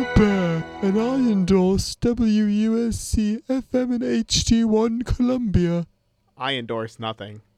Bill Bear, and I endorse WUSC FM and HD1 Columbia. I endorse nothing.